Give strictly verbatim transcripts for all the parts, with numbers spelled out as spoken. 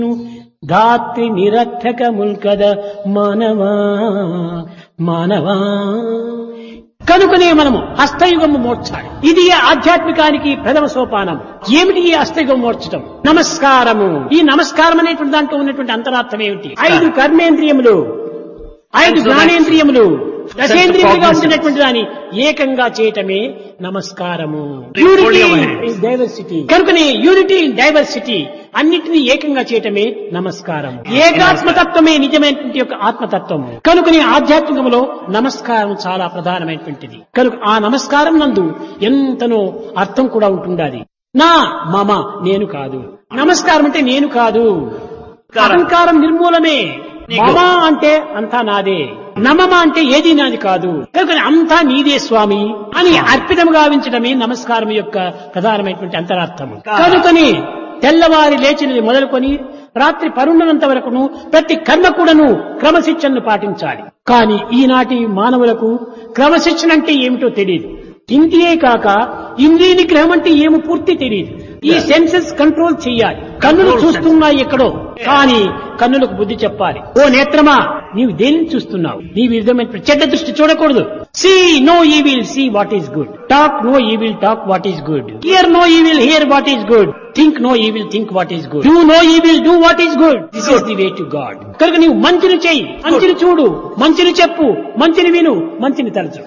ధాత్రి నిరర్థకముల్ కద మానవా మానవా. కనుకనే మనము హస్తయుగము మోర్చాలి. ఇది ఆధ్యాత్మికానికి ప్రథమ సోపానం. ఏమిటి ఈ హస్తయుగం మోర్చడం? నమస్కారము. ఈ నమస్కారం అనేటువంటి దాంట్లో ఉన్నటువంటి అంతరార్థం ఏమిటి? ఐదు కర్మేంద్రియములు, ఐదు జ్ఞానేంద్రియములు, దశేంద్రియములుగా ఉండినటువంటి దాన్ని ఏకంగా చేయటమే నమస్కారము. Unity in diversity. కనుకనే యూనిటీ ఇన్ డైవర్సిటీ, అన్నిటినీ ఏకంగా చేయటమే నమస్కారం. ఏకాత్మతత్వమే నిజమైనటువంటి యొక్క ఆత్మతత్వము. కనుకనే ఆధ్యాత్మికములో నమస్కారం చాలా ప్రధానమైనటువంటిది. కనుక ఆ నమస్కారం నందు ఎంతనో అర్థం కూడా ఉంటుండాలి. నా మమ, నేను కాదు. నమస్కారం అంటే నేను కాదు, అహంకారం నిర్మూలమే. మమ అంటే అంతా నాదే, నమమ అంటే ఏది నాది కాదు. కనుక అంతా నీదే స్వామి అని అర్పితము గావించడమే నమస్కారం యొక్క ప్రధానమైనటువంటి అంతరార్థము. కనుకని తెల్లవారి లేచినది మొదలుకొని రాత్రి పరుండనంత వరకును ప్రతి కర్మ కూడాను క్రమశిక్షణను పాటించాలి. కానీ ఈనాటి మానవులకు క్రమశిక్షణ అంటే ఏమిటో తెలియదు. ఇంటియే కాక ఇంద్రియ నిగ్రహం అంటే ఏమో పూర్తి తెలియదు. ఈ సెన్సెస్ కంట్రోల్ చెయ్యాలి. కన్నులు చూస్తున్నాయి ఎక్కడో, కానీ కన్నులకు బుద్ధి చెప్పాలి. ఓ నేత్రమా, నీవు దేనిని చూస్తున్నావు? నీ విధమైన చెడ్డ దృష్టి చూడకూడదు. See no evil, see what is good. Talk no evil, talk what is good. Here no evil, here what is good. Think no evil, think what is good. Do no evil, do what is good. This is the way to God. కనుక నీవు మంచిని చెయ్యి, మంచిని చూడు, మంచిని చెప్పు, మంచిని విను, మంచిని తలచు.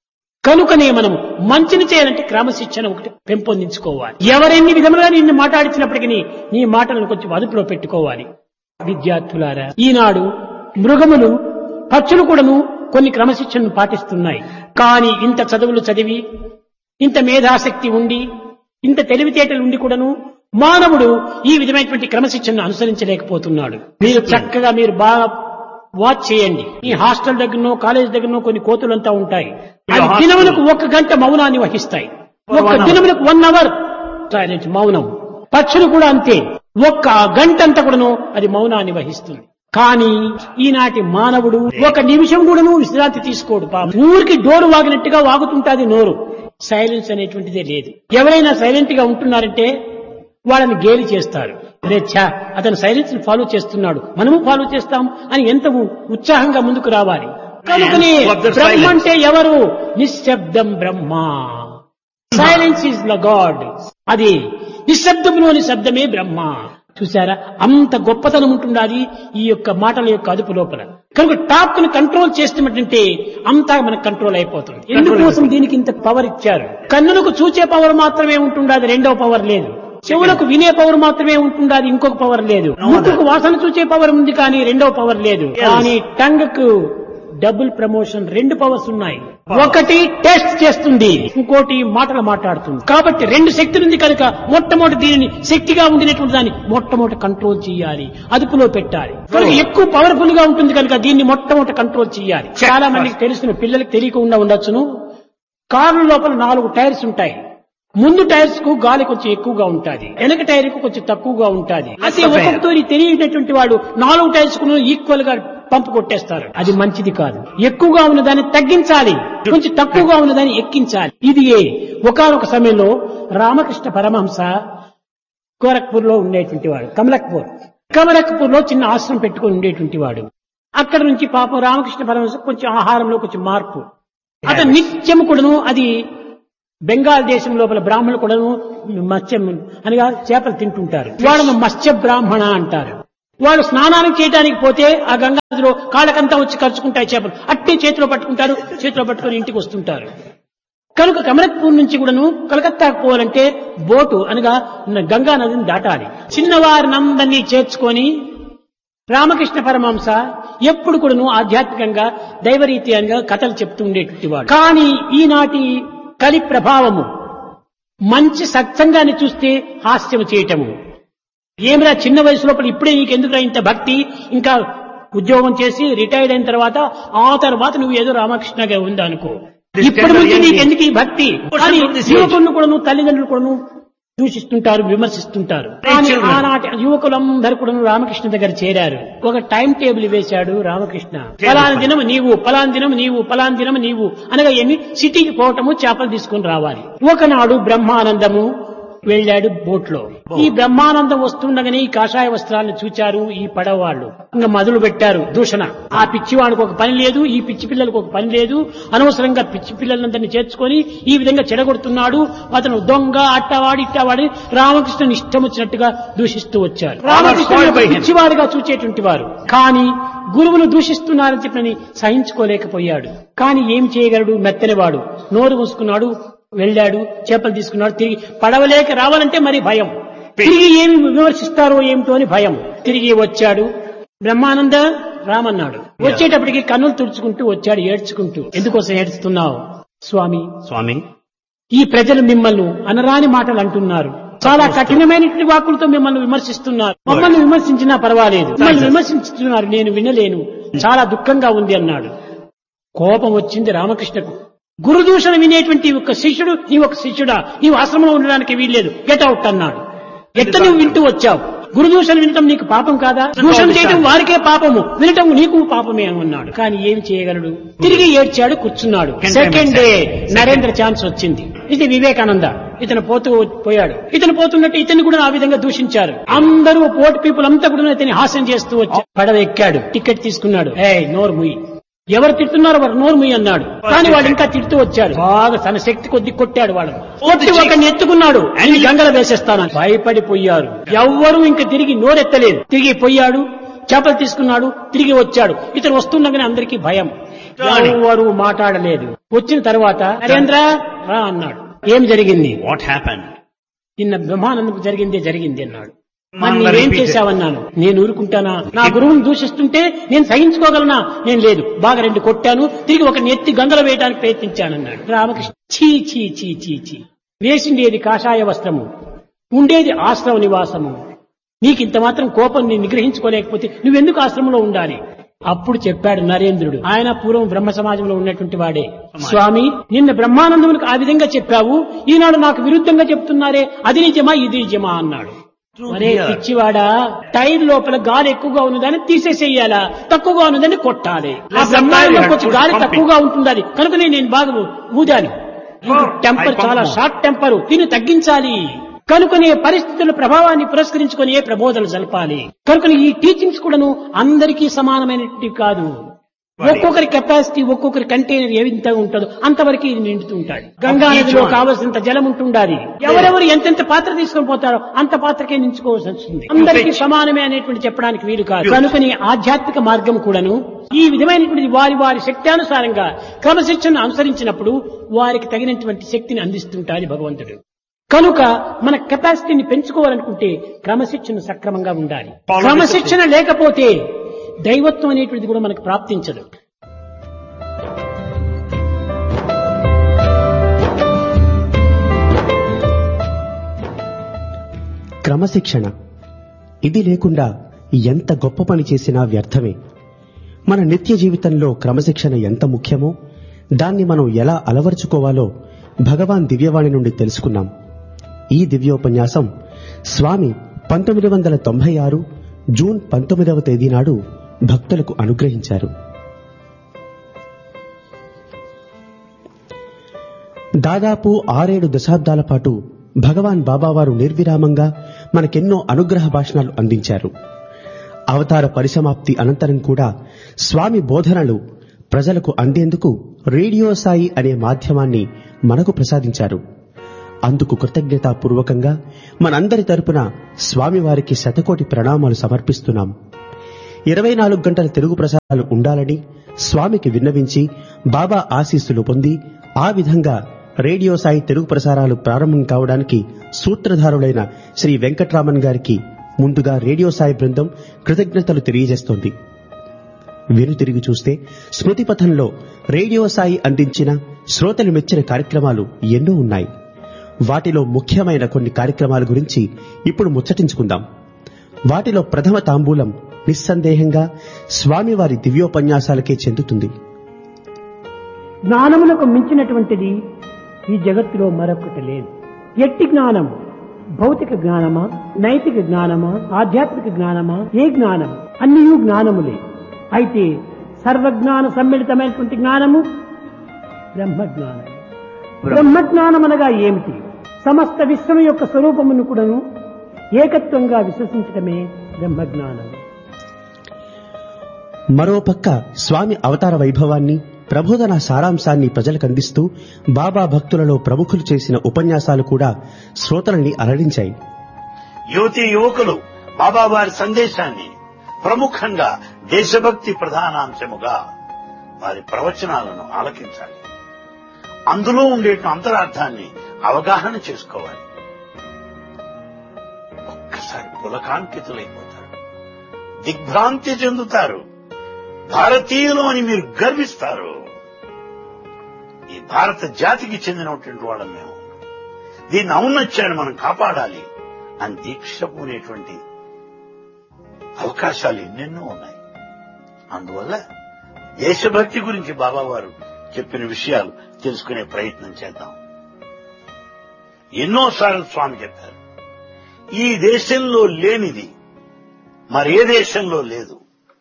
కనుకనే మనము మంచిని చేయాలంటే క్రమశిక్షణ ఒకటి పెంపొందించుకోవాలి. ఎవరెన్ని విధములుగా నిన్ను మాట్లాడించినప్పటికీ నీ మాటలను కొంచెం అదుపులో పెట్టుకోవాలి. విద్యార్థులారా, ఈనాడు మృగములు, పక్షులు కూడాను కొన్ని క్రమశిక్షణను పాటిస్తున్నాయి. కానీ ఇంత చదువులు చదివి, ఇంత మేధాశక్తి ఉండి, ఇంత తెలివితేటలు ఉండి కూడాను మానవుడు ఈ విధమైనటువంటి క్రమశిక్షణను అనుసరించలేకపోతున్నాడు. మీరు చక్కగా మీరు బాగా వాచ్ చేయండి. ఈ హాస్టల్ దగ్గరనో కాలేజ్ దగ్గరనో కొన్ని కోతులంతా ఉంటాయి. అవి దినములకు ఒక గంట మౌనాన్ని వహిస్తాయి. ఒక్క దినములకు వన్ అవర్ సైలెంట్ మౌనం. పక్షులు కూడా అంతే, ఒక్క గంట అంతా కూడాను అది మౌనాన్ని వహిస్తుంది. కానీ ఈనాటి మానవుడు ఒక నిమిషం కూడాను విశ్రాంతి తీసుకోడు. ఊరికి డోరు వాగినట్టుగా వాగుతుంటాది నోరు. సైలెన్స్ అనేటువంటిదే లేదు. ఎవరైనా సైలెంట్ గా ఉంటున్నారంటే వాళ్ళని గేలి చేస్తారు. రేఛా, అతను సైలెన్స్ ఫాలో చేస్తున్నాడు, మనము ఫాలో చేస్తాం అని ఎంత ఉత్సాహంగా ముందుకు రావాలి. కనుకనే బ్రహ్మ అంటే ఎవరు? నిశ్శబ్దం బ్రహ్మ. Silence is the God. అది నిశ్శబ్దంలోని శబ్దమే బ్రహ్మ. చూసారా, అంత గొప్పతనం ఉంటుండాలి ఈ యొక్క మాటల యొక్క అదుపు లోపల. కనుక టాప్ ను కంట్రోల్ చేస్తున్నట్టుంటే అంతా మనకు కంట్రోల్ అయిపోతుంది. ఎందుకోసం దీనికి ఇంత పవర్ ఇచ్చారు? కన్నులకు చూచే పవర్ మాత్రమే ఉంటుండాలి, రెండవ పవర్ లేదు. చెవులకు వినే పవర్ మాత్రమే ఉంటుండాలి, ఇంకొక పవర్ లేదు. ముక్కుకు వాసన చూచే పవర్ ఉంది, కానీ రెండవ పవర్ లేదు. కానీ టంగ్ కు డబుల్ ప్రమోషన్, రెండు పవర్స్ ఉన్నాయి. ఒకటి టెస్ట్ చేస్తుంది, ఇంకోటి మాటలు మాట్లాడుతుంది. కాబట్టి రెండు శక్తులు ఉంది కనుక మొట్టమొదటి దీనిని శక్తిగా ఉండినటువంటి దాన్ని మొట్టమొదటి కంట్రోల్ చేయాలి, అదుపులో పెట్టాలి. కనుక ఎక్కువ పవర్ఫుల్ గా ఉంటుంది కనుక దీన్ని మొట్టమొదటి కంట్రోల్ చేయాలి. చాలా మందికి తెలుసును, పిల్లలకి తెలియకుండా ఉండొచ్చును. కారు లోపల నాలుగు టైర్స్ ఉంటాయి. ముందు టైర్స్ కు గాలి కొంచెం ఎక్కువగా ఉంటుంది, వెనక టైర్ కు కొంచెం తక్కువగా ఉంటుంది. అదే ఒక్కొక్కతో తెలియనటువంటి వాడు నాలుగు టైర్స్ కు ఈక్వల్ గా పంపు కొట్టేస్తారు. అది మంచిది కాదు. ఎక్కువగా ఉన్నదాన్ని తగ్గించాలి, కొంచెం తక్కువగా ఉన్నదాన్ని ఎక్కించాలి. ఇది ఒకానొక సమయంలో రామకృష్ణ పరమహంస గోరఖ్పూర్ లో ఉండేటువంటి వాడు. కమలక్పూర్ కమలక్పూర్ లో చిన్న ఆశ్రమం పెట్టుకుని ఉండేటువంటి వాడు. అక్కడ నుంచి పాపం రామకృష్ణ పరమహంస కొంచెం ఆహారంలో కొంచెం మార్పు. అతను నిత్యము కూడాను అది బెంగాల్ దేశం లోపల బ్రాహ్మణులు కూడాను మత్స్యం అనగా చేపలు తింటుంటారు. వాళ్ళను మత్స్య బ్రాహ్మణ అంటారు. వాళ్ళు స్నానానికి చేయడానికి పోతే ఆ గంగా నదిలో కాళ్ళకంతా వచ్చి ఖర్చుకుంటాయి చేపలు. అట్టే చేతిలో పట్టుకుంటారు, చేతిలో పట్టుకుని ఇంటికి వస్తుంటారు. కనుక కమలక్పూర్ నుంచి కూడాను కలకత్తాకు పోవాలంటే బోటు అనగా గంగా నదిని దాటాలి. చిన్నవారినందరినీ చేర్చుకొని రామకృష్ణ పరమహంస ఎప్పుడు కూడాను ఆధ్యాత్మికంగా దైవరీత్యంగా కథలు చెప్తూ ఉండేటువంటి వాడు. కానీ ఈనాటి కలి ప్రభావము మంచి సత్సంగాన్ని చూస్తే హాస్యము చేయటము. ఏమిరా చిన్న వయసు లోపల ఇప్పుడే నీకు ఎందుకు ఇంత భక్తి, ఇంకా ఉద్యోగం చేసి రిటైర్డ్ అయిన తర్వాత ఆ తర్వాత నువ్వు ఏదో రామకృష్ణగా ఉందా అనుకో, ఇప్పటి నుంచి నీకు ఎందుకు ఈ భక్తి అని యువకులను కూడా తల్లిదండ్రులు కూడా దూషిస్తుంటారు, విమర్శిస్తుంటారు. కానీ ఆనాటి యువకులందరూ కూడా రామకృష్ణ దగ్గర చేరారు. ఒక టైం టేబుల్ వేశాడు రామకృష్ణ. పలానా దినం నీవు, పలానా దినం నీవు, పలానా దినం నీవు అనగా ఏమి సిటీకి పోవటము, చేపలు తీసుకుని రావాలి. ఒకనాడు బ్రహ్మానందము వెళ్ళాడు బోట్ లో. ఈ బ్రహ్మానందం వస్తుండగానే ఈ కాషాయ వస్త్రాలను చూచారు ఈ పడవ వాళ్ళు. ఇంకా మొదలు పెట్టారు దూషణ. ఆ పిచ్చివాడికి ఒక పని లేదు, ఈ పిచ్చి పిల్లలకు ఒక పని లేదు, అనవసరంగా పిచ్చి పిల్లలందరినీ చేర్చుకొని ఈ విధంగా చెడగొడుతున్నాడు, అతను దొంగ, అట్టవాడి ఇట్టవాడి రామకృష్ణుని ఇష్టం వచ్చినట్టుగా దూషిస్తూ వచ్చారు. రామకృష్ణుడు పిచ్చివాడిగా చూచేటువంటి వారు. కానీ గురువును దూషిస్తున్నారని చెప్పని సహించుకోలేకపోయాడు. కానీ ఏం చేయగలడు? మెత్తనివాడు. నోరు మూసుకున్నాడు, వెళ్ళాడు, చేపలు తీసుకున్నాడు. తిరిగి పడవలేక రావాలంటే మరి భయం. తిరిగి ఏమి విమర్శిస్తారో ఏమిటో అని భయం. తిరిగి వచ్చాడు. బ్రహ్మానంద రామన్నాడు. వచ్చేటప్పటికి కన్నులు తుడుచుకుంటూ వచ్చాడు, ఏడ్చుకుంటూ. ఎందుకోసం ఏడుస్తున్నావు? స్వామి స్వామి ఈ ప్రజలు మిమ్మల్ని అనరాని మాటలు అంటున్నారు, చాలా కఠినమైనటువంటి వాక్కులతో మిమ్మల్ని విమర్శిస్తున్నారు. మమ్మల్ని విమర్శించినా పర్వాలేదు, మిమ్మల్ని విమర్శించుతున్నారు, నేను వినలేను, చాలా దుఃఖంగా ఉంది అన్నాడు. కోపం వచ్చింది రామకృష్ణకు. గురుదూషణ వినేటువంటి ఒక శిష్యుడు, నీ ఒక శిష్యుడా, నీవు ఆశ్రమంలో ఉండడానికి వీల్లేదు, గెట్ అవుట్ అన్నాడు. ఎట్ట నువ్వు వింటూ వచ్చావు? గురుదూషణ వినటం నీకు పాపం కాదా? దూషణ చేయడం వారికే పాపము, వినటం నీకు పాపమే అన్నాడు. కానీ ఏమి చేయగలడు? తిరిగి ఏడ్చాడు, కూర్చున్నాడు. సెకండ్ డే నరేంద్ర ఛాన్స్ వచ్చింది. ఇది వివేకానంద. ఇతను పోతూ పోయాడు. ఇతను పోతున్నట్టు ఇతన్ని కూడా ఆ విధంగా దూషించారు. అందరూ పోర్ట్ పీపుల్ అంతా కూడా ఇతని హాస్యం చేస్తూ వచ్చారు. పడవ ఎక్కాడు, టికెట్ తీసుకున్నాడు. ఏ నోరు ముయ్యి, ఎవరు తిడుతున్నారో వారు నోరు ముయ్యి అన్నాడు. కానీ వాళ్ళు ఇంకా తిడుతూ వచ్చారు. బాగా తన శక్తి కొద్ది కొట్టాడు వాళ్ళని. కొట్టి ఒకరిని ఎత్తుకున్నాడు, అన్ని గంగలు వేసేస్తానని భయపడిపోయారు. ఎవ్వరూ ఇంకా తిరిగి నోరెత్తలేదు. తిరిగి పోయాడు, చేపలు తీసుకున్నాడు, తిరిగి వచ్చాడు. ఇతను వస్తుండగానే అందరికీ భయం, ఎవ్వరూ మాట్లాడలేదు. వచ్చిన తర్వాత నరేంద్ర రా అన్నాడు. ఏం జరిగింది? What happened? నిన్న బ్రహ్మానందకు జరిగిందే జరిగింది అన్నాడు. మరి నేనేం చేశావన్నాను. నేను ఊరుకుంటానా? నా గురువుని దూషిస్తుంటే నేను సహించుకోగలనా? నేను లేదు. బాగా రెండు కొట్టాను, తిరిగి ఒక నెత్తి గంగలు వేయడానికి ప్రయత్నించానన్నాడు. రామకృష్ణ చీ చీ చీ చీ చీ వేసిండేది కాషాయ వస్త్రము, ఉండేది ఆశ్రమ నివాసము. నీకు ఇంత మాత్రం కోపం నీ నిగ్రహించుకోలేకపోతే నువ్వెందుకు ఆశ్రమంలో ఉండాలి? అప్పుడు చెప్పాడు నరేంద్రుడు. ఆయన పూర్వం బ్రహ్మ సమాజంలో ఉన్నటువంటి వాడే. స్వామి, నిన్న బ్రహ్మానందమునికి ఆ విధంగా చెప్పావు, ఈనాడు నాకు విరుద్ధంగా చెప్తున్నారే, అది నిజమా ఇది నిజమా అన్నాడు. మరే పిచ్చివాడా, టైర్ లోపల గాలి ఎక్కువగా ఉన్నదాన్ని తీసేసేయాలా, తక్కువగా ఉన్నదాన్ని కొట్టాలి. ఆ బ్రహ్మాండంలో కొంచెం గాలి తక్కువగా ఉంటుంది కనుకనే నేను బాగా ఊదాను. టెంపర్ చాలా షార్ట్ టెంపర్, దీన్ని తగ్గించాలి. కనుకనే పరిస్థితుల ప్రభావాన్ని పురస్కరించుకుని ఏ ప్రబోధనలు జరపాలి. కనుకనే ఈ టీచింగ్స్ కూడాను అందరికీ సమానమైనవి కాదు. ఒక్కొక్కరి కెపాసిటీ, ఒక్కొక్కరి కంటైనర్ ఏ విధంగా ఉంటుందో అంతవరకు ఇది నిండుతూ ఉంటాడు. గంగా నదిలో కావలసినంత జలం ఉంటుండాలి. ఎవరెవరు ఎంతెంత పాత్ర తీసుకొని పోతారో అంత పాత్రకే నించుకోవాల్సి వస్తుంది. అందరికీ సమానమే అనేటువంటి చెప్పడానికి వీలు కాదు. కనుకని ఆధ్యాత్మిక మార్గం కూడాను ఈ విధమైనటువంటి వారి వారి శక్త్యానుసారంగా క్రమశిక్షణను అనుసరించినప్పుడు వారికి తగినటువంటి శక్తిని అందిస్తుంటాడు భగవంతుడు. కనుక మన కెపాసిటీని పెంచుకోవాలనుకుంటే క్రమశిక్షణ సక్రమంగా ఉండాలి. క్రమశిక్షణ లేకపోతే దైవత్వం అనేటువంటిది కూడా మనకు ప్రాప్తించదు. క్రమశిక్షణ ఇది లేకుండా ఎంత గొప్ప పని చేసినా వ్యర్థమే. మన నిత్య జీవితంలో క్రమశిక్షణ ఎంత ముఖ్యమో దాన్ని మనం ఎలా అలవర్చుకోవాలో భగవాన్ దివ్యవాణి నుండి తెలుసుకున్నాం. ఈ దివ్యోపన్యాసం స్వామి పంతొమ్మిది వందల తొంభై ఆరు జూన్ పంతొమ్మిదవ తేదీ నాడు భక్తులకు అనుగ్రహించారు. దాదాపు ఆరేడు దశాబ్దాల పాటు భగవాన్ బాబావారు నిర్విరామంగా మనకెన్నో అనుగ్రహ భాషణాలు అందించారు. అవతార పరిసమాప్తి అనంతరం కూడా స్వామి బోధనలు ప్రజలకు అందేందుకు రేడియో సాయి అనే మాధ్యమాన్ని మనకు ప్రసాదించారు. అందుకు కృతజ్ఞతాపూర్వకంగా మనందరి తరపున స్వామివారికి శతకోటి ప్రణామాలు సమర్పిస్తున్నాం. ఇరవై నాలుగు గంటల తెలుగు ప్రసారాలు ఉండాలని స్వామికి విన్నవించి బాబా ఆశీస్సులు పొంది ఆ విధంగా రేడియో సాయి తెలుగు ప్రసారాలు ప్రారంభం కావడానికి సూత్రధారులైన శ్రీ వెంకట్రామన్ గారికి ముందుగా రేడియో సాయి బృందం కృతజ్ఞతలు తెలియజేస్తోంది. వెనుతిరిగి చూస్తే స్మృతిపథంలో రేడియో సాయి అందించిన శ్రోతలు మెచ్చిన కార్యక్రమాలు ఎన్నో ఉన్నాయి. వాటిలో ముఖ్యమైన కొన్ని కార్యక్రమాల గురించి ఇప్పుడు ముచ్చటించుకుందాం. వాటిలో ప్రథమ తాంబూలం నిస్సందేహంగా స్వామివారి దివ్యోపన్యాసాలకే చెందుతుంది. జ్ఞానములకు మించినటువంటిది ఈ జగత్తులో మరొకటి లేదు. ఎట్టి జ్ఞానం? భౌతిక జ్ఞానమా, నైతిక జ్ఞానమా, ఆధ్యాత్మిక జ్ఞానమా? ఏ జ్ఞానం? అన్నీ జ్ఞానములే. అయితే సర్వజ్ఞాన సమ్మిళితమైనటువంటి జ్ఞానము బ్రహ్మజ్ఞానం. బ్రహ్మజ్ఞానం అనగా ఏమిటి? సమస్త విశ్వం యొక్క స్వరూపమును కూడాను ఏకత్వంగా విశ్వసించడమే బ్రహ్మజ్ఞానం. మరోపక్క స్వామి అవతార వైభవాన్ని, ప్రబోధన సారాంశాన్ని ప్రజలకు అందిస్తూ బాబా భక్తులలో ప్రముఖులు చేసిన ఉపన్యాసాలు కూడా శ్రోతలని అలరించాయి. యువతీ యువకులు బాబా వారి సందేశాన్ని ప్రముఖంగా దేశభక్తి ప్రధానాంశముగా వారి ప్రవచనాలను ఆలకించాలి. అందులో ఉండే అంతరార్థాన్ని అవగాహన చేసుకోవాలి. ఒక్కసారి పులకాంకితులైపోతారు, దిగ్భ్రాంతి చెందుతారు. భారతీయులు అని మీరు గర్విస్తారు. ఈ భారత జాతికి చెందినటువంటి వాళ్ళం మేము, దీన్ని ఔన్నత్యాన్ని మనం కాపాడాలి అని దీక్ష పూనేటువంటి అవకాశాలు ఎన్నెన్నో ఉన్నాయి. అందువల్ల దేశభక్తి గురించి బాబా వారు చెప్పిన విషయాలు తెలుసుకునే ప్రయత్నం చేద్దాం. ఎన్నోసార్లు స్వామి చెప్పారు, ఈ దేశంలో లేనిది మరే దేశంలో లేదు.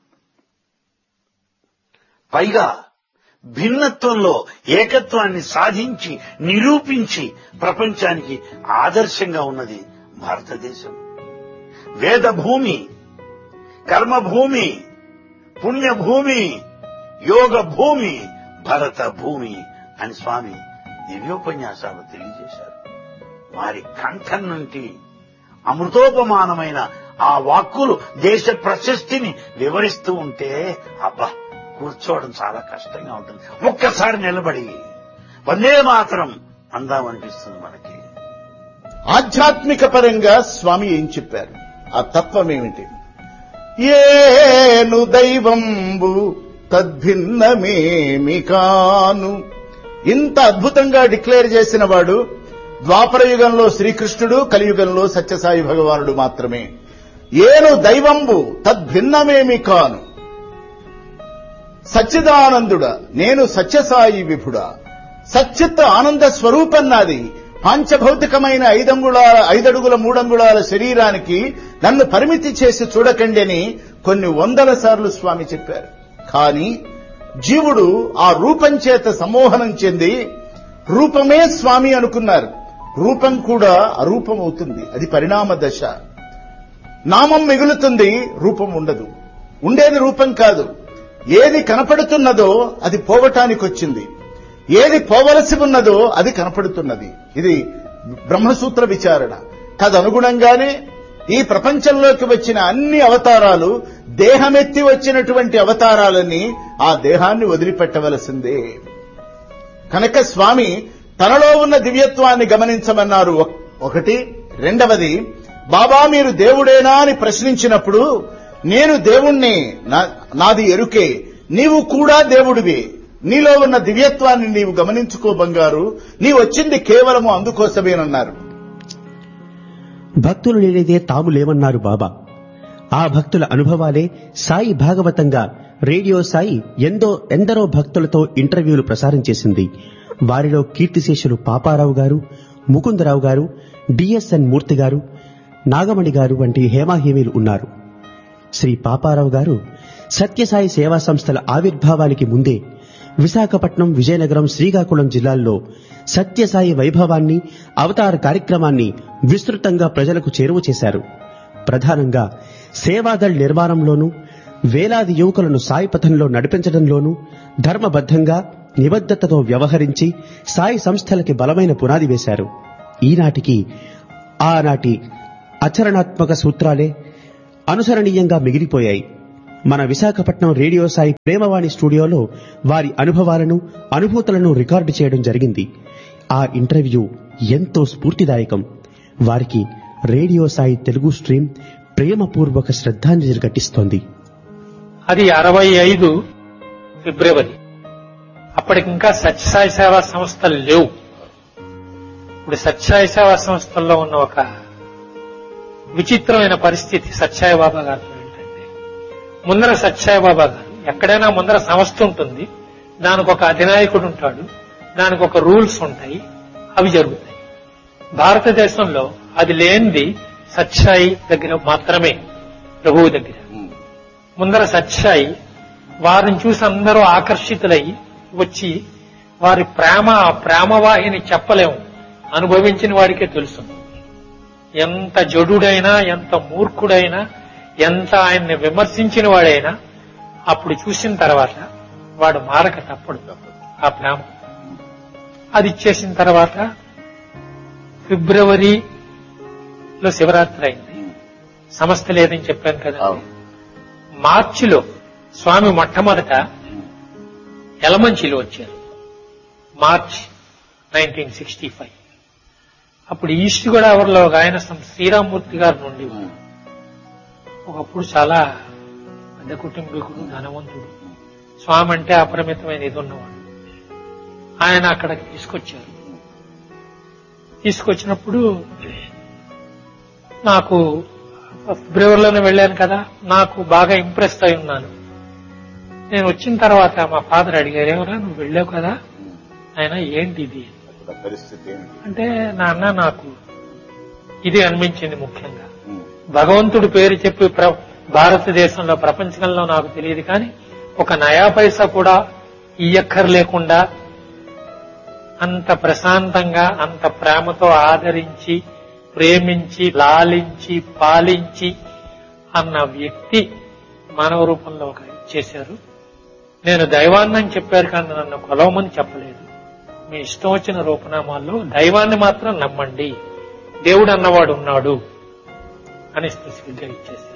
పైగా భిన్నత్వంలో ఏకత్వాన్ని సాధించి నిరూపించి ప్రపంచానికి ఆదర్శంగా ఉన్నది భారతదేశం. వేదభూమి, కర్మభూమి, పుణ్యభూమి, యోగ భూమి, భరత భూమి అని స్వామి దివ్యోపన్యాసాలు తెలియజేశారు. వారి కంఠం నుండి అమృతోపమానమైన ఆ వాక్కులు దేశ ప్రశస్తిని వివరిస్తూ ఉంటే అబ్బా, కూర్చోవడం చాలా కష్టంగా ఉంటుంది. ఒక్కసారి నిలబడి వందే మాతరం అందామనిపిస్తుంది మనకి. ఆధ్యాత్మిక పరంగా స్వామి ఏం చెప్పారు, ఆ తత్వం ఏమిటి? ఏను దైవంబు తద్భిన్నమేమి కాను. ఇంత అద్భుతంగా డిక్లేర్ చేసిన వాడు ద్వాపర యుగంలో శ్రీకృష్ణుడు, కలియుగంలో సత్యసాయి భగవానుడు మాత్రమే. ఏను దైవంబు తద్భిన్నమేమి కాను. సచ్చిదానందుడా, నేను సత్యసాయి విభుడా. సచ్చిత్ ఆనంద స్వరూపం నాది. పాంచభౌతికమైన ఐదంగుళాల ఐదడుగుల మూడంగుళాల శరీరానికి నన్ను పరిమితి చేసి చూడకండి అని కొన్ని వందల సార్లు స్వామి చెప్పారు. కానీ జీవుడు ఆ రూపం చేత సమ్మోహనం చెంది రూపమే స్వామి అనుకున్నారు. రూపం కూడా అరూపం అవుతుంది. అది పరిణామ దశ. నామం మిగులుతుంది, రూపం ఉండదు. ఉండేది రూపం కాదు. ఏది కనపడుతున్నదో అది పోవటానికొచ్చింది, ఏది పోవలసి ఉన్నదో అది కనపడుతున్నది. ఇది బ్రహ్మసూత్ర విచారణ. తదనుగుణంగానే ఈ ప్రపంచంలోకి వచ్చిన అన్ని అవతారాలు దేహమెత్తి వచ్చినటువంటి అవతారాలని ఆ దేహాన్ని వదిలిపెట్టవలసిందే. కనుక స్వామి తనలో ఉన్న దివ్యత్వాన్ని గమనించమన్నారు. ఒకటి. రెండవది, బాబా మీరు దేవుడేనా అని ప్రశ్నించినప్పుడు నేను దేవుణ్ణి, నాది ఎరుకే, నీవు కూడా దేవుడివి, నీలో ఉన్న దివ్యత్వాన్ని నీవు గమనించుకో బంగారు, నీ వచ్చింది కేవలము అందుకోసమేనన్నారు. భక్తులు లేనిదే తాము లేమన్నారు బాబా. ఆ భక్తుల అనుభవాలే సాయి భాగవతంగా రేడియో సాయి ఎందో ఎందరో భక్తులతో ఇంటర్వ్యూలు ప్రసారం చేసింది. వారిలో కీర్తిశేషులు పాపారావు గారు, ముకుందరావు గారు, డిఎస్ఎన్ మూర్తి గారు, నాగమణి గారు వంటి హేమాహేమీలు ఉన్నారు. శ్రీ పాపారావు గారు సత్యసాయి సేవా సంస్థల ఆవిర్భావానికి ముందే విశాఖపట్నం, విజయనగరం, శ్రీకాకుళం జిల్లాల్లో సత్యసాయి వైభవాన్ని, అవతార కార్యక్రమాన్ని విస్తృతంగా ప్రజలకు చేరువ చేశారు. ప్రధానంగా సేవాదళ్ నిర్మాణంలోనూ, వేలాది యువకులను సాయి పథంలో నడిపించడంలోనూ ధర్మబద్ధంగా నిబద్ధతతో వ్యవహరించి సాయి సంస్థలకి బలమైన పునాది వేశారు. ఈనాటికి ఆనాటి ఆచరణాత్మక సూత్రాలే అనుసరణీయంగా మిగిలిపోయాయి. మన విశాఖపట్నం రేడియో సాయి ప్రేమవాణి స్టూడియోలో వారి అనుభవాలను, అనుభూతులను రికార్డు చేయడం జరిగింది. ఆ ఇంటర్వ్యూ ఎంతో స్ఫూర్తిదాయకం. వారికి రేడియో సాయి తెలుగు స్ట్రీమ్ ప్రేమపూర్వక శ్రద్ధాంజలి ఘటిస్తోంది. అది అరవై ఐదు ఫిబ్రవరి. అప్పటికింకా సత్యసాయి సేవా సంస్థలు లేవు. ఇప్పుడు సత్యసాయి సేవా సంస్థల్లో ఉన్న ఒక విచిత్రమైన పరిస్థితి సత్యసాయి బాబా గారు ఏంటంటే, ముందర సత్యసాయి బాబా గారు ఎక్కడైనా ముందర సంస్థ ఉంటుంది, దానికి ఒక అధినాయకుడు ఉంటాడు, దానికి ఒక రూల్స్ ఉంటాయి, అవి జరుగుతాయి. భారతదేశంలో అది లేనిది సత్యసాయి దగ్గర మాత్రమే, ప్రభువు దగ్గర. ముందర సత్యసాయి వారిని చూసి అందరూ ఆకర్షితులై వచ్చి వారి ప్రేమ ప్రేమవాహిని చెప్పలేము, అనుభవించిన వాడికే తెలుసు. ఎంత జడుడైనా, ఎంత మూర్ఖుడైనా, ఎంత ఆయన్ని విమర్శించిన వాడైనా అప్పుడు చూసిన తర్వాత వాడు మారక తప్పడు ఆ ప్రేమ. అది ఇచ్చేసిన తర్వాత ఫిబ్రవరిలో శివరాత్రి అయింది. సమస్య లేదని చెప్పాను కదా. మార్చిలో స్వామి మొట్టమొదట యలమంచిలో వచ్చారు. March nineteen sixty five. అప్పుడు ఈస్ట్ గోదావరిలో ఒక ఆయన శ్రీరామ్మూర్తి గారి నుండి ఒకప్పుడు చాలా పెద్ద కుటుంబీకుడు, ధనవంతుడు, స్వామి అంటే అపరిమితమైన ఇది ఉన్నవాడు. ఆయన అక్కడికి తీసుకొచ్చారు. తీసుకొచ్చినప్పుడు నాకు ఫిబ్రవరిలోనే వెళ్ళాను కదా, నాకు బాగా ఇంప్రెస్ అయి ఉన్నాను. నేను వచ్చిన తర్వాత మా ఫాదర్ అడిగారు, ఎవరా నువ్వు వెళ్ళావు కదా, ఆయన ఏంటి ఇది పరిస్థితి అంటే, నాన్న నాకు ఇది అనిపించింది. ముఖ్యంగా భగవంతుడి పేరు చెప్పి భారతదేశంలో, ప్రపంచంలో నాకు తెలియదు కానీ ఒక నయా పైసా కూడా ఇయ్యక్కర్లేకుండా అంత ప్రశాంతంగా, అంత ప్రేమతో ఆదరించి, ప్రేమించి, లాలించి, పాలించి అన్న వ్యక్తి మానవ రూపంలో ఒక ఇచ్చేశారు. నేను దైవాన్ని చెప్పారు కానీ నన్ను కొలవమని చెప్పలేదు. మీ ఇష్టం వచ్చిన రూపనామాల్లో దైవాన్ని మాత్రం నమ్మండి, దేవుడు అన్నవాడు ఉన్నాడు అని స్పెసిఫిక్ గా ఇచ్చేశారు.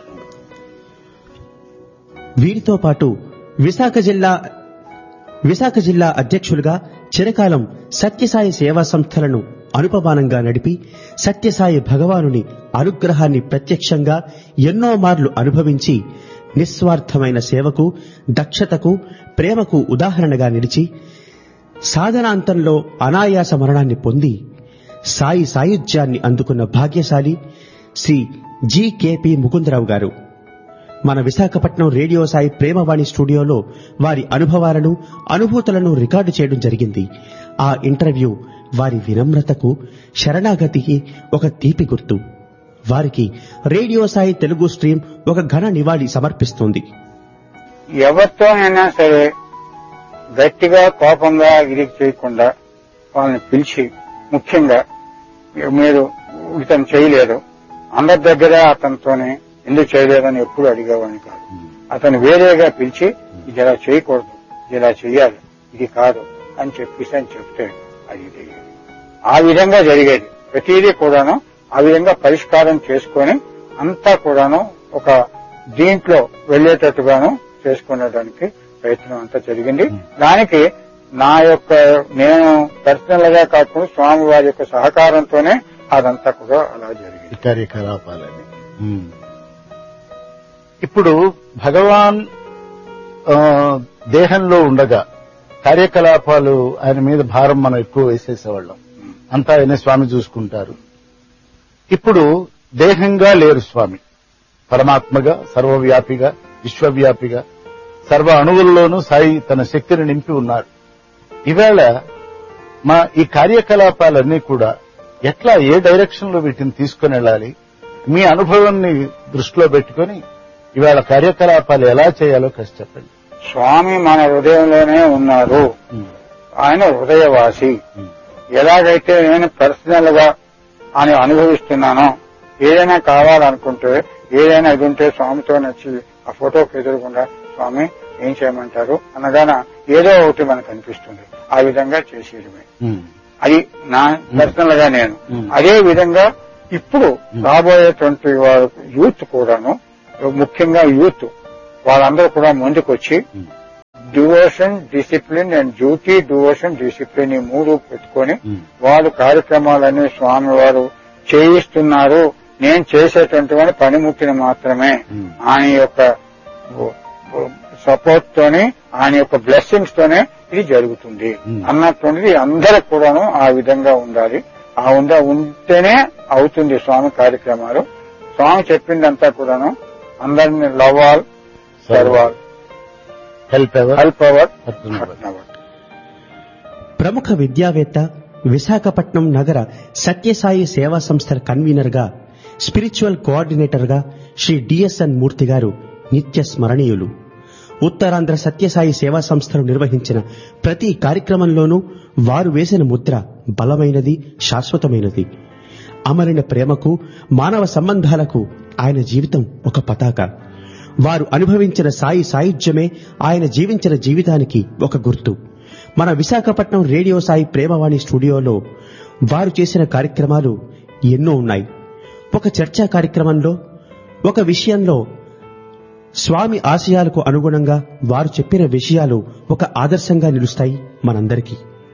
వీరితో పాటు విశాఖ జిల్లా విశాఖ జిల్లా అధ్యక్షులుగా చిరకాలం సత్యసాయి సేవా సంస్థలను అనుపమానంగా నడిపి సత్యసాయి భగవానుని అనుగ్రహాన్ని ప్రత్యక్షంగా ఎన్నో మార్లు అనుభవించి నిస్వార్థమైన సేవకు, దక్షతకు, ప్రేమకు ఉదాహరణగా నిలిచి సాధనాంతంలో అనాయాస మరణాన్ని పొంది సాయి సాయుధ్యాన్ని అందుకున్న భాగ్యశాలి Shri G K P Mukundarao గారు మన విశాఖపట్నం రేడియో సాయి ప్రేమవాణి స్టూడియోలో వారి అనుభవాలను, అనుభూతులను రికార్డు చేయడం జరిగింది. ఆ ఇంటర్వ్యూ వారి వినమ్రతకు, శరణాగతికి ఒక తీపి గుర్తు. వారికి రేడియో సాయి తెలుగు స్ట్రీమ్ ఒక ఘన నివాళి సమర్పిస్తోంది. ఎవరితోనైనా సరే గట్టిగా, కోపంగా ఇరికి చేయకుండా వాళ్ళని పిలిచి, ముఖ్యంగా మీరు ఇతను చేయలేదు, అందరి దగ్గర అతనితోనే ఎందుకు చేయలేదని ఎప్పుడు అడిగేవాడిని కాదు. అతను వేరేగా పిలిచి ఇది ఇలా చేయకూడదు, ఇది ఇలా చెయ్యాలి, ఇది కాదు అని చెప్పేసి అని చెప్తే అది జరిగేది. ఆ విధంగా జరిగేది. ప్రతిదీ కూడాను ఆ విధంగా పరిష్కారం చేసుకొని అంతా కూడాను ఒక దీంట్లో వెళ్లేటట్టుగాను చేసుకునేదానికి ప్రయత్నం అంతా జరిగింది. దానికి నా యొక్క నేను పర్సనల్ గా కాకుండా స్వామి వారి యొక్క సహకారంతోనే అదంతా కూడా అలా జరిగింది. కార్యకలాపాలని ఇప్పుడు భగవాన్ దేహంలో ఉండగా కార్యకలాపాలు ఆయన మీద భారం మనం ఎక్కువ వేసేసేవాళ్ళం. అంతా ఆయన స్వామి చూసుకుంటారు. ఇప్పుడు దేహంగా లేరు స్వామి, పరమాత్మగా, సర్వవ్యాపిగా, విశ్వవ్యాపిగా, సర్వ అణువుల్లోనూ సాయి తన శక్తిని నింపి ఉన్నారు. ఈవేళ మా ఈ కార్యకలాపాలన్నీ కూడా ఎట్లా, ఏ డైరెక్షన్ లో వీటిని తీసుకుని వెళ్ళాలి, మీ అనుభవాన్ని దృష్టిలో పెట్టుకుని ఇవాళ కార్యకలాపాలు ఎలా చేయాలో కాస్త చెప్పండి. స్వామి మన హృదయంలోనే ఉన్నారు. ఆయన హృదయవాసి. ఎలాగైతే నేను పర్సనల్ గా ఆయన అనుభవిస్తున్నానో, ఏదైనా కావాలనుకుంటే, ఏదైనా ఇది ఉంటే స్వామితో నచ్చి ఆ ఫోటోకి ఎదురుకుండా స్వామి ఏం చేయమంటారు అనగానే ఏదో ఒకటి మనకు అనిపిస్తుంది. ఆ విధంగా చేసేయడమే. అది నా పర్సనల్ గా నేను. అదే విధంగా ఇప్పుడు రాబోయేటువంటి వారు యూత్ కూడాను, ముఖ్యంగా యూత్ వాళ్ళందరూ కూడా ముందుకొచ్చి devotion, discipline and duty, devotion, discipline ఈ మూడు పెట్టుకుని వాళ్ళు కార్యక్రమాలన్నీ స్వామి వారు చేయిస్తున్నారు. నేను చేసేటువంటి వాడి పనిముట్టిని మాత్రమే ఆయన యొక్క సపోర్ట్ తోనే, ఆయన యొక్క బ్లెస్సింగ్స్ తోనే ఇది జరుగుతుంది అన్నటువంటిది అందరూ కూడాను ఆ విధంగా ఉండాలి. ఆ ఉందా ఉంటేనే అవుతుంది స్వామి కార్యక్రమాలు. స్వామి చెప్పిందంతా కూడాను అందరినీ love all, serve all, help ever, help our. ప్రముఖ విద్యావేత్త, విశాఖపట్నం నగర సత్యసాయి సేవా సంస్థల కన్వీనర్ గా, స్పిరిచువల్ కోఆర్డినేటర్ గా శ్రీ డిఎస్ఎన్ మూర్తి గారు నిత్య స్మరణీయులు. ఉత్తరాంధ్ర సత్యసాయి సేవా సంస్థలు నిర్వహించిన ప్రతి కార్యక్రమంలోనూ వారు వేసిన ముద్ర బలమైనది, శాశ్వతమైనది. అమరిన ప్రేమకు, మానవ సంబంధాలకు ఆయన జీవితం ఒక పతాక. వారు అనుభవించిన సాయి సాయుధ్యమే ఆయన జీవించిన జీవితానికి ఒక గుర్తు. మన విశాఖపట్నం రేడియో సాయి ప్రేమవాణి స్టూడియోలో వారు చేసిన కార్యక్రమాలు ఎన్నో ఉన్నాయి. ఒక చర్చా కార్యక్రమంలో, ఒక విషయంలో స్వామి ఆశయాలకు అనుగుణంగా వారు చెప్పిన విషయాలు ఒక ఆదర్శంగా నిలుస్తాయి మనందరికీ.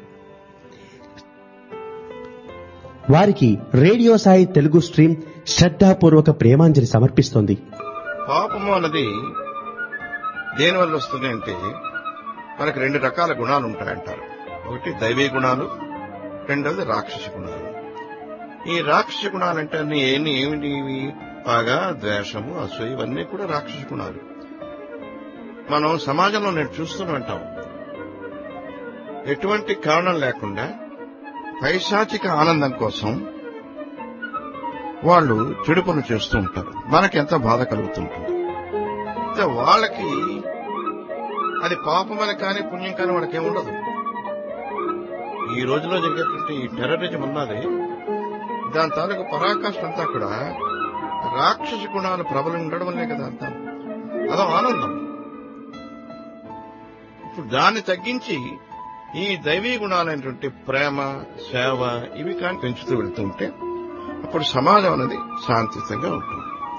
వారికి రేడియో సాయి తెలుగు స్ట్రీమ్ శ్రద్ధాపూర్వక ప్రేమాంజలి సమర్పిస్తోంది. పాపము అన్నది దేనివల్ల వస్తుంది అంటే, మనకు రెండు రకాల గుణాలు ఉంటాయంటారు. ఒకటి దైవీ గుణాలు, రెండవది రాక్షస గుణాలు. ఈ రాక్షస గుణాలంటే అన్ని ఏమి ఏమిటి? పగ, ద్వేషము, అసూయ, ఇవన్నీ కూడా రాక్షస గుణాలు. మనం సమాజంలో నేను చూస్తూనే ఉంటాం, ఎటువంటి కారణం లేకుండా పైశాచిక ఆనందం కోసం వాళ్ళు చెడు పనులు చేస్తూ ఉంటారు. మనకి ఎంత బాధ కలుగుతుంటుంది. వాళ్ళకి అది పాపమని కానీ పుణ్యం కానీ వాళ్ళకి ఏముండదు. ఈ రోజులో జరిగేటువంటి ఈ టెర్రరిజం ఉన్నది, దాని తాలూకు పరాకాష్ఠ అంతా కూడా రాక్షస గుణాలు ప్రబలం ఉండడం వల్లే కదా అంతా. అదో ఆనందం. ఇప్పుడు దాన్ని తగ్గించి ఈ దైవీ గుణాలైనటువంటి ప్రేమ, సేవ ఇవి కానీ పెంచుతూ వెళ్తూ ఉంటే అప్పుడు సమాజం అనేది శాంతియుతంగా ఉంటుంది.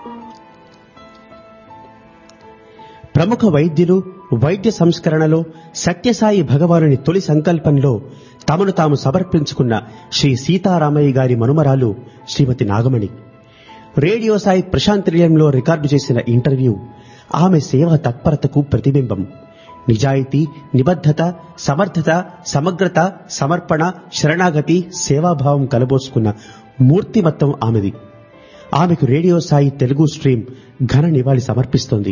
ప్రముఖ వైద్యులు వైద్య సంస్కరణలో సత్యసాయి భగవానుని తొలి సంకల్పంలో తమను తాము సమర్పించుకున్న శ్రీ సీతారామయ్య గారి మనుమరాలు శ్రీమతి నాగమణి. రేడియో సాయి ప్రశాంత్ నిలయంలో రికార్డు చేసిన ఇంటర్వ్యూ ఆమె సేవా తత్పరతకు ప్రతిబింబం. నిజాయితీ, నిబద్ధత, సమర్థత, సమగ్రత, సమర్పణ, శరణాగతి, సేవాభావం కలబోసుకున్న మూర్తిమత్తం ఆమెది. ఆమెకు రేడియో సాయి తెలుగు స్ట్రీమ్ ఘన నివాళి సమర్పిస్తోంది.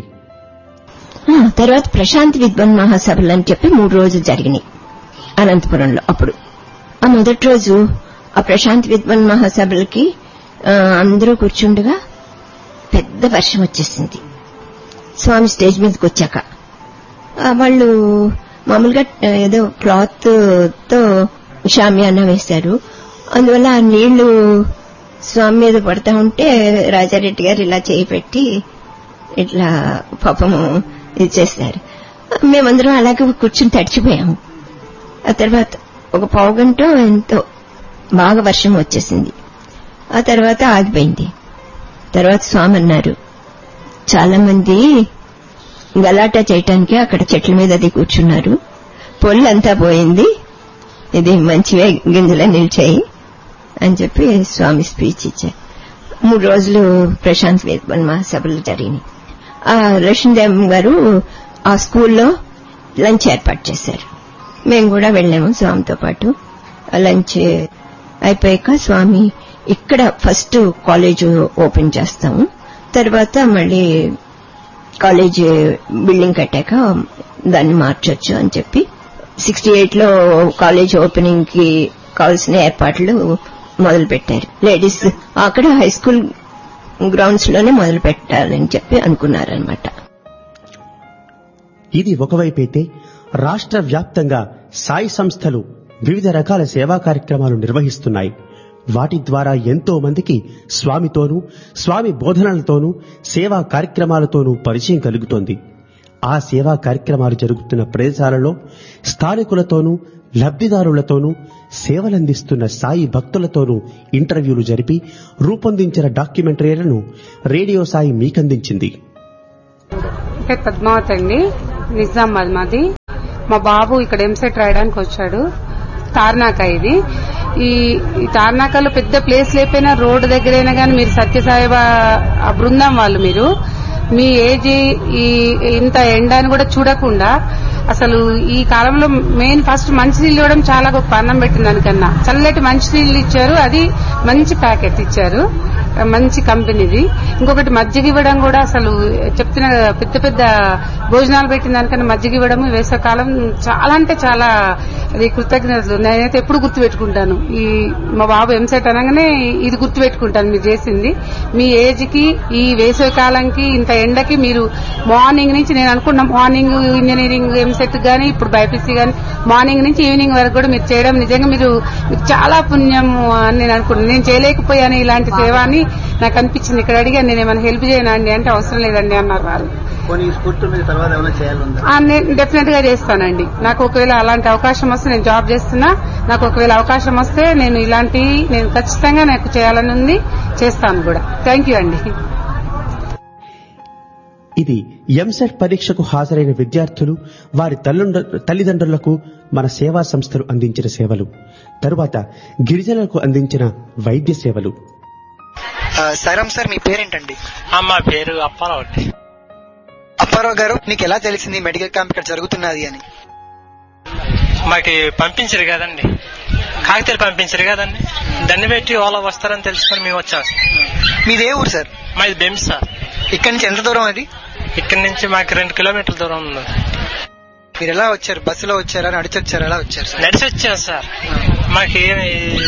తర్వాత ప్రశాంత్ విద్వాన్ మహాసభలు అని చెప్పి మూడు రోజులు జరిగినాయి అనంతపురంలో. అప్పుడు ఆ మొదటి రోజు ఆ ప్రశాంత్ విద్వాన్ మహాసభలకి అందరూ కూర్చుండగా పెద్ద వర్షం వచ్చేసింది. స్వామి స్టేజ్ మీదకి వచ్చాక వాళ్ళు మామూలుగా ఏదో క్లాత్ తో షామియానా వేశారు. అందువల్ల ఆ నీళ్లు స్వామి మీద పడతా ఉంటే రాజారెడ్డి గారు ఇలా చేయి పెట్టి ఇట్లా పాపము ఇది చేశారు. మేమందరం అలాగే కూర్చుని తడిచిపోయాము. ఆ తర్వాత ఒక పావు గంట ఎంతో బాగా వర్షం వచ్చేసింది. ఆ తర్వాత ఆగిపోయింది. తర్వాత స్వామి అన్నారు, చాలా మంది గలాటా చేయటానికి అక్కడ చెట్ల మీద అది కూర్చున్నారు, పొల్లంతా పోయింది, ఇది మంచివే గింజలే నిలిచాయి అని చెప్పి స్వామి స్పీచ్ ఇచ్చారు. మూడు రోజులు ప్రశాంత్ విద్వాన్ మహాసభలు జరిగినాయి. ఆ లక్ష్మీదేవం గారు ఆ స్కూల్లో లంచ్ ఏర్పాటు చేశారు. మేము కూడా వెళ్ళాము స్వామితో పాటు. లంచ్ అయిపోయాక స్వామి ఇక్కడ ఫస్ట్ కాలేజ్ ఓపెన్ చేస్తాము, తర్వాత మళ్ళీ కాలేజ్ బిల్డింగ్ కట్టాక దాన్ని మార్చొచ్చు అని చెప్పి సిక్స్టీ ఎయిట్ లో కాలేజ్ ఓపెనింగ్ కి కావాల్సిన ఏర్పాట్లు మొదలు పెట్టారు. లేడీస్ అక్కడ హై స్కూల్ గ్రౌండ్స్ లోనే మొదలు పెట్టాలని చెప్పి అనుకున్నారనమాట. ఇది ఒకవైపైతే రాష్ట్ర వ్యాప్తంగా సాయి సంస్థలు వివిధ రకాల సేవా కార్యక్రమాలు నిర్వహిస్తున్నాయి. వాటి ద్వారా ఎంతో మందికి స్వామితోనూ స్వామి బోధనలతోనూ సేవా కార్యక్రమాలతోనూ పరిచయం కలుగుతోంది. ఆ సేవా కార్యక్రమాలు జరుగుతున్న ప్రదేశాలలో స్థానికులతోనూ లబ్ధిదారులతోనూ సేవలందిస్తున్న సాయి భక్తులతోనూ ఇంటర్వ్యూలు జరిపి రూపొందించిన డాక్యుమెంటరీలను రేడియో సాయి మీకందించింది. పద్మావతి అండి, నిజామాబాద్ మాది. మా బాబు ఇక్కడ ఎంసెట్ రాయడానికి వచ్చాడు. తార్నాక ఇది. ఈ తార్నాకలో పెద్ద ప్లేస్ లేకపోయినా రోడ్డు దగ్గరైనా కానీ మీరు సత్యసాయి ఆ బృందం వాళ్ళు మీరు మీ ఏజ్ ఈ ఇంత ఎండాన్ని కూడా చూడకుండా అసలు ఈ కాలంలో మెయిన్ ఫస్ట్ మంచినీళ్ళు ఇవ్వడం చాలా గొప్ప. అన్నం పెట్టిన దానికన్నా చల్లటి మంచినీళ్ళు ఇచ్చారు. అది మంచి ప్యాకెట్ ఇచ్చారు. మంచి కంపెనీది. ఇంకొకటి మజ్జిగ ఇవ్వడం కూడా అసలు చెప్తున్న పెద్ద పెద్ద భోజనాలు పెట్టిన దానికన్నా మజ్జిగ ఇవ్వడం వేసవకాలం చాలా అంటే చాలా అది కృతజ్ఞతలు. నేనైతే ఎప్పుడు గుర్తు పెట్టుకుంటాను. ఈ మా బాబు ఎంసెట్ అనగానే ఇది గుర్తు పెట్టుకుంటాను మీరు చేసింది. మీ ఏజ్ కి ఈ వేసవి కాలంకి ఇంత ఎండకి మీరు మార్నింగ్ నుంచి నేను అనుకున్న మార్నింగ్ ఇంజనీరింగ్ ఎంసెట్ గానీ ఇప్పుడు బైపీసీ గానీ మార్నింగ్ నుంచి ఈవినింగ్ వరకు కూడా మీరు చేయడం నిజంగా మీరు చాలా పుణ్యం అని నేను అనుకున్నాను. నేను చేయలేకపోయాను ఇలాంటి సేవ అని నాకు అనిపించింది. ఇక్కడ అడిగాను నేను ఏమైనా హెల్ప్ చేయనండి అంటే అవసరం లేదండి అన్నారు వారు. నేను డెఫినెట్ గా చేస్తానండి. నాకు ఒకవేళ అలాంటి అవకాశం వస్తే నేను జాబ్ చేస్తున్నా నాకు ఒకవేళ అవకాశం వస్తే నేను ఇలాంటి నేను ఖచ్చితంగా నాకు చేయాలని ఉంది, చేస్తాను కూడా. థ్యాంక్ యూ అండి. ఇది ఎంసెట్ పరీక్షకు హాజరైన విద్యార్థులు వారి తల్లిదండ్రులకు మన సేవా సంస్థలు అందించిన సేవలు, తరువాత గిరిజనులకు అందించిన వైద్య సేవలు. సైరామ్ సార్, మీ పేరేంటండి? మా పేరు అప్పారావు అండి. అప్పారావు గారు, నీకు ఎలా తెలిసింది మెడికల్ క్యాంప్ ఇక్కడ జరుగుతున్నది అని? మాకి పంపించరు కదండి, కాగితాలు పంపించరు కదండి, దాన్ని పెట్టి వాళ్ళ వస్తారని తెలుసుకొని మేము వచ్చాం. మీదే ఊరు సార్? మాది బెమ్స్ సార్. ఇక్కడ నుంచి ఎంత దూరం అది? ఇక్కడ నుంచి మాకు రెండు కిలోమీటర్ల దూరం ఉంది. మీరు ఎలా వచ్చారు? బస్సులో వచ్చారా, నడిచి వచ్చారా, ఎలా వచ్చారు? నడిచి వచ్చాం సార్. మాకేమి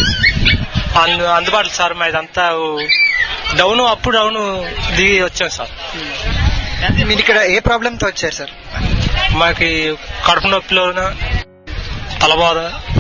అందుబాటులో సార్, మాదంతా డౌన్ అప్ డౌన్ దిగి వచ్చాం సార్. మీరు ఇక్కడ ఏ ప్రాబ్లం తో వచ్చారు సార్? మాకి కడుపు నొప్పిలోన తలబాధ,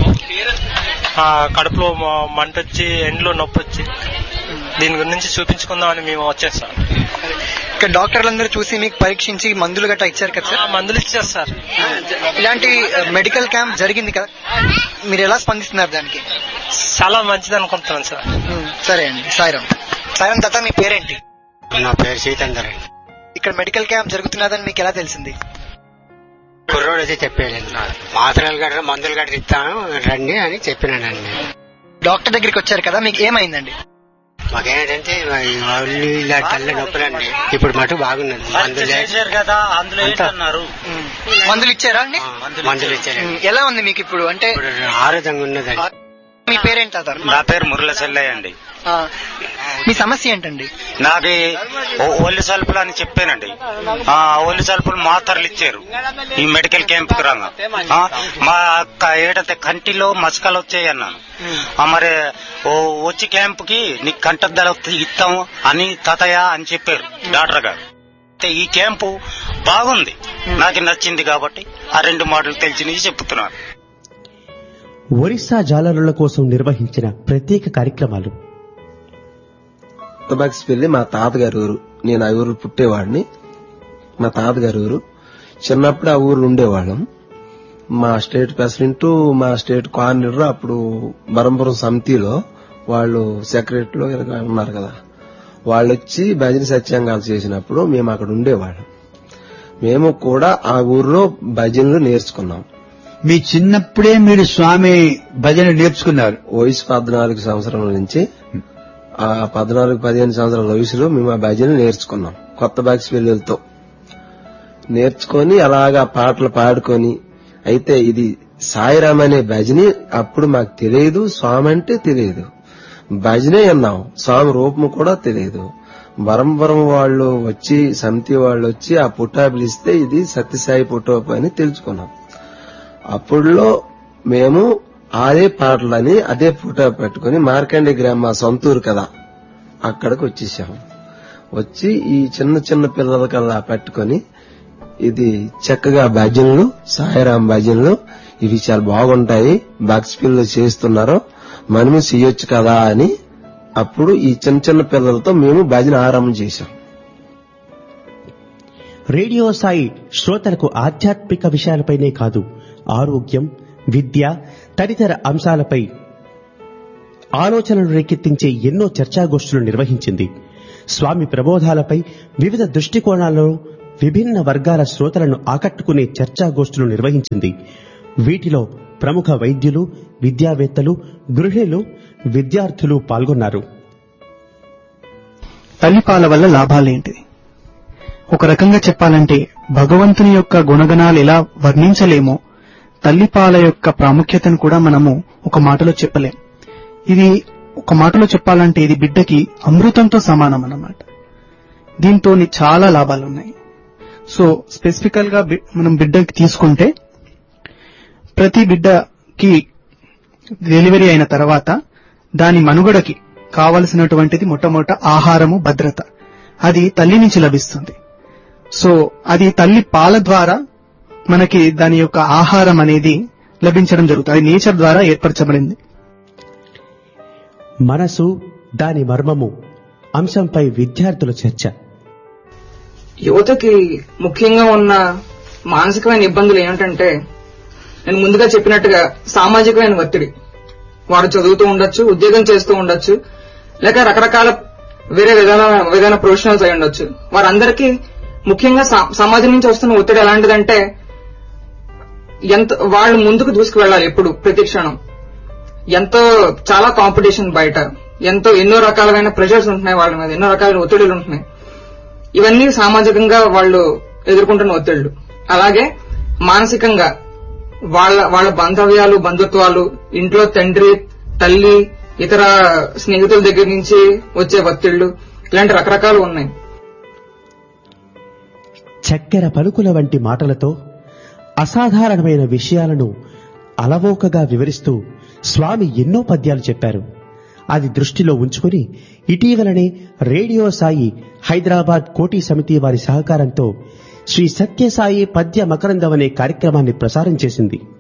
కడుపులో మంట వచ్చి ఎండ్లో నొప్పి వచ్చి దీని గురించి చూపించుకుందామని మేము వచ్చాం సార్. ఇక్కడ డాక్టర్లందరూ చూసి మీకు పరీక్షించి మందులు గట్టా ఇచ్చారు కదా సార్? మందులు ఇచ్చారు సార్. ఇలాంటి మెడికల్ క్యాంప్ జరిగింది కదా, మీరు ఎలా స్పందిస్తున్నారు దానికి? చాలా మంచిది అనుకుంటున్నాను సార్. సరే అండి. సాయిరామ్. సాయిరామ్ తాత, మీ పేరేంటి? నా పేరు సీతందర్. ఇక్కడ మెడికల్ క్యాంప్ జరుగుతున్నదని మీకు ఎలా తెలిసింది? కుర్రోడు అయితే చెప్పాడు, మాత్రలు గట్రా మందులు గట్రా ఇస్తాను రండి అని చెప్పినానండి. డాక్టర్ దగ్గరికి వచ్చారు కదా, మీకు ఏమైందండి? మాకేంటంటే వాళ్ళు ఇలా తల్ల నొప్పులండి. ఇప్పుడు మటు బాగున్నది. మందులు కదా, మందులు ఇచ్చారా అండి? మందులు ఇచ్చారండి. ఎలా ఉంది మీకు ఇప్పుడు? అంటే ఆరోగ్యంగా ఉన్నదండి. మీ పేరేంటి? నా పేరు మురళ చెల్లయ్య అండి. మీ సమస్య ఏంటండి? నాకు ఒళ్ళు సల్పులు అని చెప్పానండి. ఒళ్ళు సల్పులు మాత్రలు ఇచ్చారు ఈ మెడికల్ క్యాంప్ కి రాగా. మా ఏటంటే కంటిలో మసకలు వచ్చాయి అన్నాను. మరి వచ్చి క్యాంప్ కి నీకు కంటద్దలు ఇస్తాము అని తాతయ్య అని చెప్పారు డాక్టర్ గారు. ఈ క్యాంపు బాగుంది, నాకు నచ్చింది కాబట్టి ఆ రెండు మాటలు తెలిసినవి చెప్తున్నాను. ఒరిస్సా జాలరుల కోసం నిర్వహించిన ప్రత్యేక కార్యక్రమాలు. వెళ్ళి మా తాతగారి ఊరు, నేను ఆ ఊరు పుట్టేవాడిని. మా తాతగారి ఊరు. చిన్నప్పుడు ఆ ఊరు ఉండేవాళ్ళం. మా స్టేట్ ప్రెసిడెంట్, మా స్టేట్ కోఆర్డినేటర్ అప్పుడు బరంపురం సమితిలో వాళ్ళు సెక్రటరీలో ఉన్నారు కదా, వాళ్ళు వచ్చి భజన సత్యాంగాలు చేసినప్పుడు మేము అక్కడ ఉండేవాళ్ళం. మేము కూడా ఆ ఊర్లో భజనలు నేర్చుకున్నాం. మీ చిన్నప్పుడే మీరు స్వామి భజన నేర్చుకున్నారు? వయసు పద్నాలుగు సంవత్సరాల నుంచి ఆ పద్నాలుగు పదిహేను సంవత్సరాల వయసులో మేము ఆ భజన నేర్చుకున్నాం. కొత్త బాక్స్ పిల్లలతో నేర్చుకొని అలాగా పాటలు పాడుకొని. అయితే ఇది సాయిరామ్ అనే భజని అప్పుడు మాకు తెలియదు, స్వామి అంటే తెలియదు, భజనే అన్నాం, స్వామి రూపం కూడా తెలియదు. బరంబరం వాళ్ళు వచ్చి సమితి వాళ్ళు వచ్చి ఆ పుట్టా పిలిస్తే ఇది సత్యసాయి పుట్టోపు అని తెలుసుకున్నాం. అప్పుడులో మేము అదే పాటలని అదే ఫోటో పెట్టుకుని మార్కండే గ్రామ సొంతూరు కదా అక్కడికి వచ్చేసాము. వచ్చి ఈ చిన్న చిన్న పిల్లలకల్లా పెట్టుకుని ఇది చక్కగా భజనలు, సాయిరాం భజనలు ఇవి చాలా బాగుంటాయి, బాక్స్ పిల్లలు చేస్తున్నారు, మనము చేయొచ్చు కదా అని అప్పుడు ఈ చిన్న చిన్న పిల్లలతో మేము భజన ఆరంభం చేశాం. రేడియో సాయి శ్రోతలకు ఆధ్యాత్మిక విషయాలపైనే కాదు, ఆరోగ్యం, విద్య తదితర అంశాలపై ఆలోచనలు రేకెత్తించే ఎన్నో చర్చాగోష్ఠులు నిర్వహించింది. స్వామి ప్రబోధాలపై వివిధ దృష్టికోణాల్లో విభిన్న వర్గాల శ్రోతలను ఆకట్టుకునే చర్చాగోష్ఠులు నిర్వహించింది. వీటిలో ప్రముఖ వైద్యులు, విద్యావేత్తలు, గృహిణులు, విద్యార్థులు పాల్గొన్నారు. తల్లిపాల వల్ల లాభాలేంటిది? ఒక రకంగా చెప్పాలంటే భగవంతుని యొక్క గుణగణాలు ఎలా వర్ణించలేమో తల్లిపాల యొక్క ప్రాముఖ్యతను కూడా మనము ఒక మాటలో చెప్పలేం. ఇది ఒక మాటలో చెప్పాలంటే ఇది బిడ్డకి అమృతంతో సమానం అన్నమాట. దీంతో చాలా లాభాలు ఉన్నాయి. సో స్పెసిఫికల్ గా మనం బిడ్డకి తీసుకుంటే ప్రతి బిడ్డకి డెలివరీ అయిన తర్వాత దాని మనుగడకి కావలసినటువంటిది మొట్టమొదట ఆహారము, భద్రత. అది తల్లి నుంచి లభిస్తుంది. సో అది తల్లి పాల ద్వారా మనకి దాని యొక్క ఆహారం అనేది లభించడం జరుగుతుంది. అది నేచర్ ద్వారా ఏర్పరచబడింది. మనసు, దాని మర్మము అంశంపై విద్యార్థుల చర్చ. యువతకి ముఖ్యంగా ఉన్న మానసికమైన ఇబ్బందులు ఏమిటంటే, నేను ముందుగా చెప్పినట్టుగా సామాజికమైన ఒత్తిడి. వాడు చదువుతూ ఉండొచ్చు, ఉద్యోగం చేస్తూ ఉండొచ్చు, లేక రకరకాల వేరే విధాన విధాన ప్రొఫెషనల్స్ అయి ఉండొచ్చు. వారందరికీ ముఖ్యంగా సమాజం నుంచి వస్తున్న ఒత్తిడి ఎలాంటిదంటే, ఎంత వాళ్ళు ముందుకు దూసుకు వెళ్లాలి ఎప్పుడు, ప్రతి క్షణం. ఎంతో చాలా కాంపిటీషన్ బయట, ఎంతో ఎన్నో రకాలైన ప్రెషర్స్ ఉంటున్నాయి వాళ్ళ మీద, ఎన్నో రకాలైన ఒత్తిడులు ఉంటున్నాయి. ఇవన్నీ సామాజికంగా వాళ్ళు ఎదుర్కొంటున్న ఒత్తిళ్లు. అలాగే మానసికంగా వాళ్ళ వాళ్ళ బాంధవ్యాలు, బంధుత్వాలు, ఇంట్లో తండ్రి, తల్లి, ఇతర స్నేహితుల దగ్గర నుంచి వచ్చే ఒత్తిళ్లు, ఇలాంటి రకరకాలు ఉన్నాయి. చక్కెర పలుకుల వంటి మాటలతో అసాధారణమైన విషయాలను అలవోకగా వివరిస్తూ స్వామి ఎన్నో పద్యాలు చెప్పారు. అది దృష్టిలో ఉంచుకుని ఇటీవలనే రేడియో సాయి హైదరాబాద్ కోటి సమితి వారి సహకారంతో శ్రీ సత్యసాయి పద్య మకరందం అనే కార్యక్రమాన్ని ప్రసారం చేసింది.